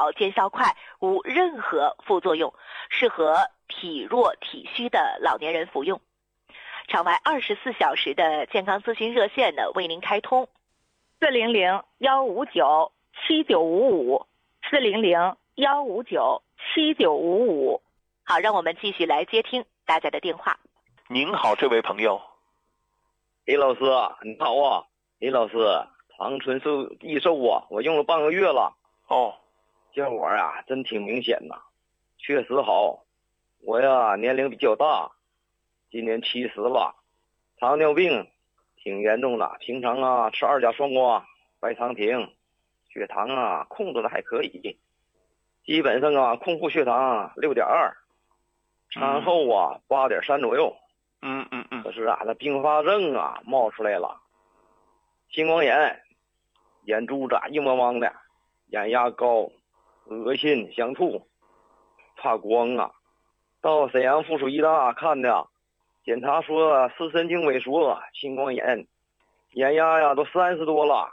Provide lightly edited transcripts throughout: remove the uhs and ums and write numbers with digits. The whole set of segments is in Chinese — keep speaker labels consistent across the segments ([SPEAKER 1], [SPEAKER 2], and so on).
[SPEAKER 1] 好，见效快，无任何副作用，适合体弱体虚的老年人服用。场外24小时的健康咨询热线呢，为您开通400-159-7955，400-159-7955。好，让我们继续来接听大家的电话。
[SPEAKER 2] 您好，这位朋友。
[SPEAKER 3] 李老师，你好啊，李老师，长春益寿啊，我用了半个月了。
[SPEAKER 2] 哦，
[SPEAKER 3] 效果啊，真挺明显呐，确实好。我呀，年龄比较大，今年70了，糖尿病挺严重的，平常啊吃2价双胍、白糖停，血糖啊控制的还可以，基本上啊空腹血糖6.2，餐后啊8.3左右。可是啊，那并发症啊冒出来了，青光眼，眼珠子硬邦邦的，眼压高，恶心想吐，怕光啊。到沈阳附属医大看的，检查说视神经萎缩，青光眼，眼压呀都30多了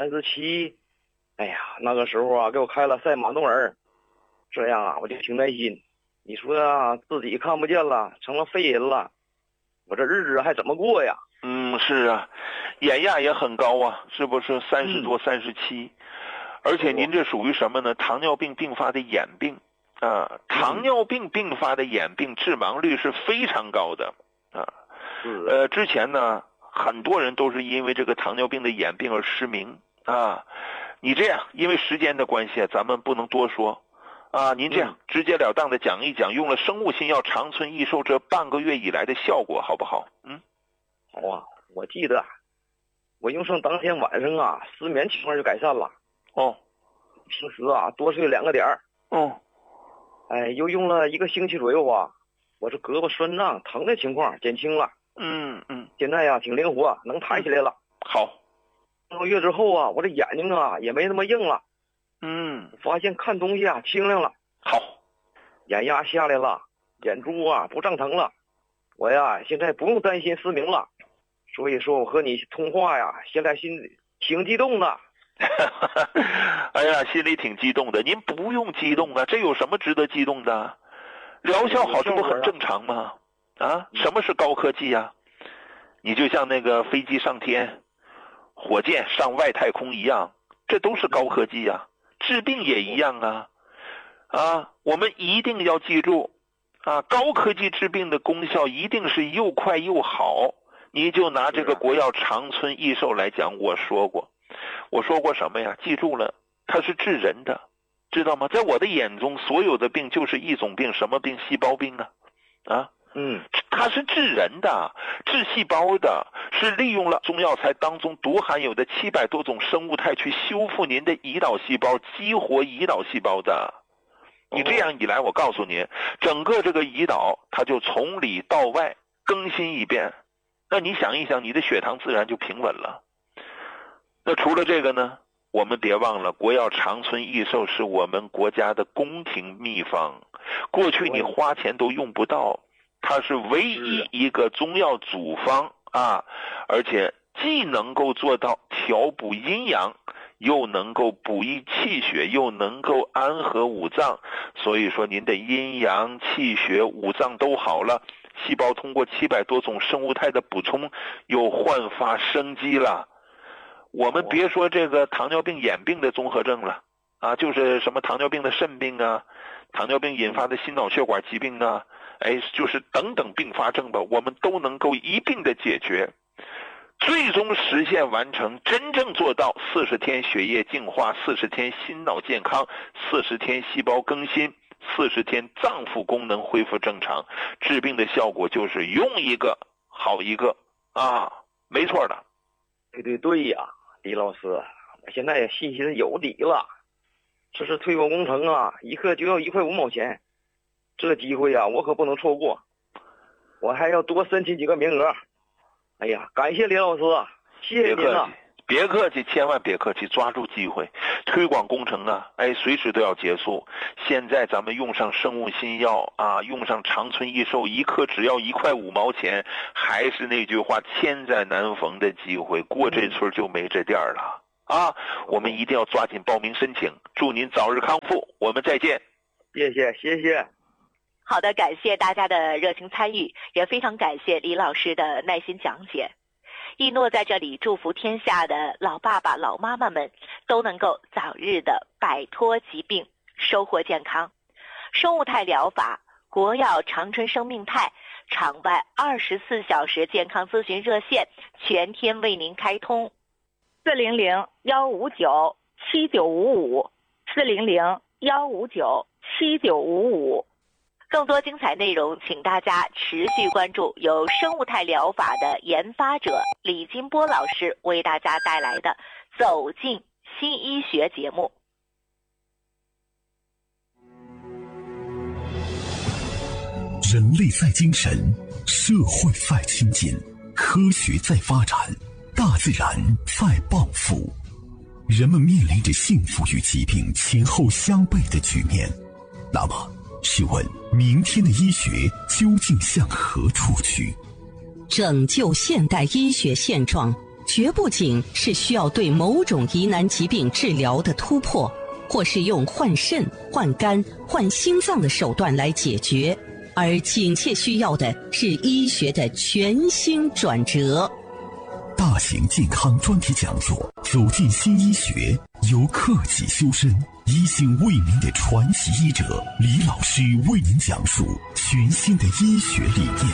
[SPEAKER 3] ，37。哎呀，那个时候啊给我开了赛马诺尔，这样啊我就挺担心。你说啊自己看不见了，成了废人了，我这日子还怎么过呀？
[SPEAKER 2] 是啊，眼压也很高啊，是不是30多、37？而且您这属于什么呢？糖尿病并发的眼病啊，糖尿病并发的眼病致亡率是非常高的啊。之前呢，很多人都是因为这个糖尿病的眼病而失明啊。你这样，因为时间的关系，咱们不能多说啊。您这样直截了当的讲一讲，用了生物新药长春益寿这半个月以来的效果，好不好？
[SPEAKER 3] 好啊，我记得我用上当天晚上啊，失眠情况就改善了。平时啊多睡2个点。又用了1个星期左右啊，我这胳膊酸胀疼的情况减轻了。现在呀挺灵活，能抬起来了。
[SPEAKER 2] 好
[SPEAKER 3] 3个月之后啊，我这眼睛啊也没那么硬了。发现看东西啊清亮了。
[SPEAKER 2] 好，
[SPEAKER 3] 眼压下来了，眼珠啊不胀疼了。我呀现在不用担心失明了。所以说我和你通话呀，现在心里挺激动的。
[SPEAKER 2] 哎呀，心里挺激动的。您不用激动啊，这有什么值得激动的？疗效好，这不很正常吗？什么是高科技啊？你就像那个飞机上天，火箭上外太空一样，这都是高科技啊。治病也一样啊。我们一定要记住啊，高科技治病的功效一定是又快又好。你就拿这个国药长春益寿来讲，我说过什么呀？记住了，它是治人的，知道吗？在我的眼中，所有的病就是一种病，什么病？细胞病啊。它是治人的，治细胞的，是利用了中药材当中独含有的700多种生物肽去修复您的胰岛细胞，激活胰岛细胞的。你这样一来，我告诉您，整个这个胰岛它就从里到外更新一遍。那你想一想，你的血糖自然就平稳了。那除了这个呢，我们别忘了国药长春益寿是我们国家的宫廷秘方，过去你花钱都用不到，它是唯一一个中药组方啊，而且既能够做到调补阴阳，又能够补益气血，又能够安和五脏。所以说您的阴阳气血五脏都好了，细胞通过700多种生物肽的补充又焕发生机了。我们别说这个糖尿病眼病的综合症了啊，就是什么糖尿病的肾病啊，糖尿病引发的心脑血管疾病啊，就是等等并发症吧，我们都能够一并的解决，最终实现完成，真正做到40天血液净化，40天心脑健康，40天细胞更新，40天脏腑功能恢复正常。治病的效果就是用一个好一个啊，没错的。
[SPEAKER 3] 对呀，李老师，我现在也信心有底了。这是推广工程啊，一克就要1块5毛钱，这机会啊我可不能错过，我还要多申请几个名额。哎呀，感谢李老师，谢谢您了。
[SPEAKER 2] 别客气，千万别客气，抓住机会。推广工程啊，随时都要结束。现在咱们用上生物新药啊，用上长春益寿，1克只要1块5毛钱，还是那句话，千载难逢的机会，过这村就没这店了啊！我们一定要抓紧报名申请，祝您早日康复，我们再见。
[SPEAKER 3] 谢谢。
[SPEAKER 1] 好的，感谢大家的热情参与，也非常感谢李老师的耐心讲解。一诺在这里祝福天下的老爸爸老妈妈们都能够早日的摆脱疾病，收获健康。生物态疗法、国药长春生命态场外24小时健康咨询热线全天为您开通，400-159-7955，400-159-7955。更多精彩内容，请大家持续关注由生物态疗法的研发者李金波老师为大家带来的《走进新医学》节目。
[SPEAKER 4] 人类在精神，社会在亲近，科学在发展，大自然在报复。人们面临着幸福与疾病前后相悖的局面。那么试问，明天的医学究竟向何处去？
[SPEAKER 5] 拯救现代医学现状，绝不仅是需要对某种疑难疾病治疗的突破，或是用换肾、换肝、换心脏的手段来解决，而紧切需要的是医学的全新转折。
[SPEAKER 4] 大型健康专题讲座《走进新医学》，由克己修身一心为民的传奇医者李老师为您讲述全新的医学理念。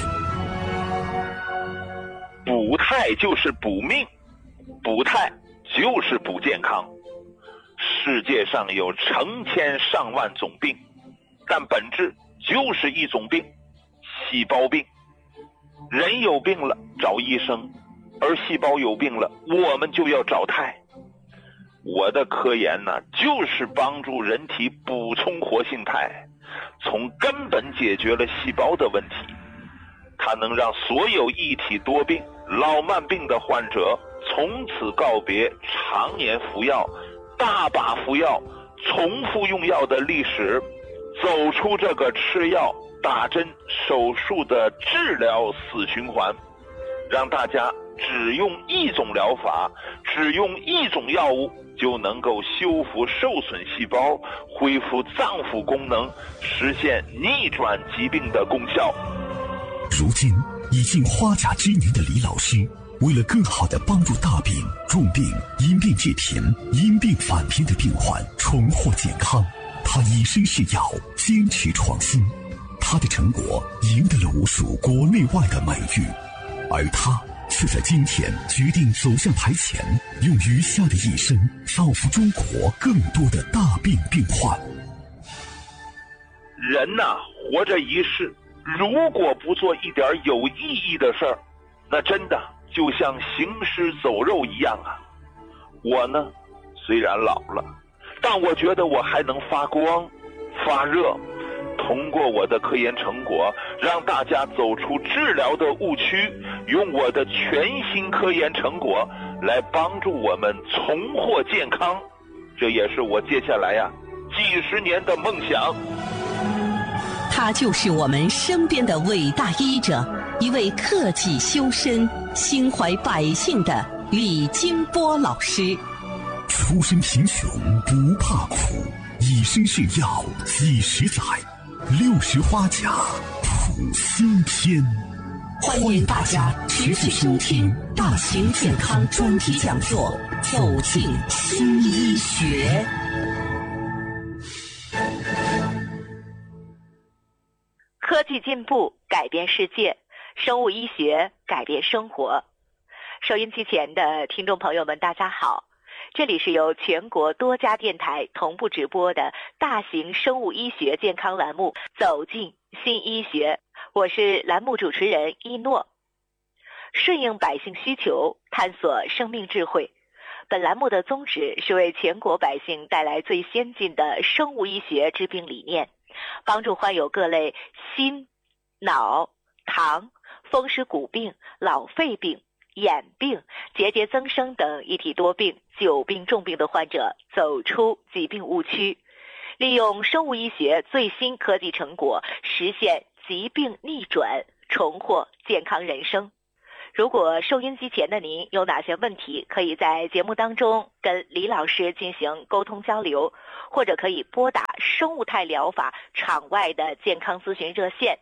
[SPEAKER 2] 补态就是补命，补态就是补健康。世界上有成千上万种病，但本质就是一种病，细胞病。人有病了找医生，而细胞有病了我们就要找态。我的科研呢，就是帮助人体补充活性肽，从根本解决了细胞的问题。它能让所有一体多病、老慢病的患者从此告别常年服药、大把服药、重复用药的历史，走出这个吃药、打针、手术的治疗死循环，让大家只用一种疗法，只用一种药物，就能够修复受损细胞，恢复脏腑功能，实现逆转疾病的功效。
[SPEAKER 4] 如今已经花甲之年的李老师，为了更好地帮助大病、重病、因病致贫、因病返贫的病患重获健康，他以身试药，坚持创新。他的成果赢得了无数国内外的美誉，而他却在今天决定走向台前，用余下的一生造福中国更多的大病病患。
[SPEAKER 2] 人呐，活着一世，如果不做一点有意义的事儿，那真的就像行尸走肉一样啊。我呢，虽然老了，但我觉得我还能发光发热，通过我的科研成果，让大家走出治疗的误区，用我的全新科研成果来帮助我们重获健康。这也是我接下来几十年的梦想。
[SPEAKER 5] 他就是我们身边的伟大医者，一位克己修身、心怀百姓的李金波老师。
[SPEAKER 4] 出身贫穷不怕苦，以身试药几十载，60花甲谱新篇。
[SPEAKER 5] 欢迎大家持续收听大型健康专题讲座《走进新医学》。
[SPEAKER 1] 科技进步改变世界，生物医学改变生活。收音机前的听众朋友们，大家好，这里是由全国多家电台同步直播的大型生物医学健康栏目《走进新医学》，我是栏目主持人一诺。顺应百姓需求，探索生命智慧。本栏目的宗旨是为全国百姓带来最先进的生物医学治病理念，帮助患有各类心、脑、糖、风湿骨病、老肺病、眼病、结节增生等一体多病、久病重病的患者走出疾病误区，利用生物医学最新科技成果，实现疾病逆转，重获健康人生。 如果收音机前的您有哪些问题，可以在节目当中跟李老师进行沟通交流，或者可以拨打生物态疗法场外的健康咨询热线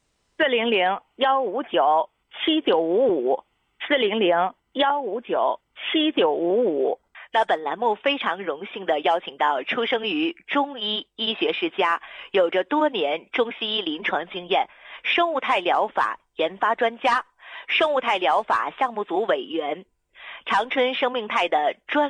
[SPEAKER 6] 400-159-7955，400-159-7955。
[SPEAKER 1] 那本栏目非常荣幸地邀请到出生于中医医学世家，有着多年中西医临床经验，生物态疗法研发专家，生物态疗法项目组委员，长春生命态的专